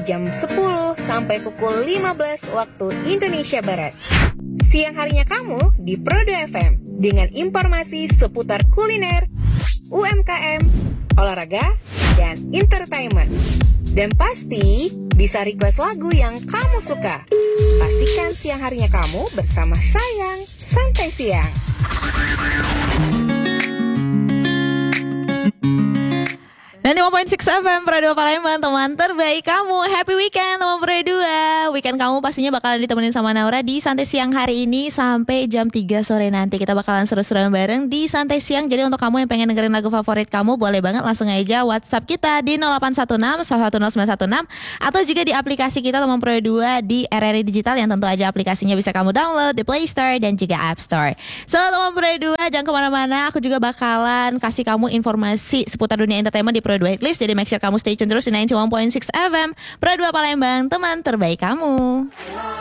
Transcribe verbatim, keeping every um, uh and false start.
jam sepuluh sampai pukul lima belas waktu Indonesia Barat. Siang harinya kamu di Prodo F M dengan informasi seputar kuliner, U M K M, olahraga, dan entertainment. Dan pasti bisa request lagu yang kamu suka. Pastikan siang harinya kamu bersama Sayang Santai Siang. Dan lima koma enam F M Pro dua Palembang, teman terbaik kamu. Happy weekend teman Pro dua. Weekend kamu pastinya bakalan ditemenin sama Naura di Santai Siang hari ini sampai jam tiga sore nanti. Kita bakalan seru-seruan bareng di Santai Siang. Jadi untuk kamu yang pengen dengerin lagu favorit kamu, boleh banget langsung aja WhatsApp kita di nol delapan satu enam satu satu nol sembilan satu enam atau juga di aplikasi kita teman Pro dua di R R I Digital, yang tentu aja aplikasinya bisa kamu download di Play Store dan juga App Store. So teman Pro dua, jangan kemana-mana. Aku juga bakalan kasih kamu informasi seputar dunia entertainment di Pro dua Hitlist. Jadi make sure kamu stay tune terus di sembilan puluh satu koma enam F M Pro dua Palembang, teman terbaik kamu.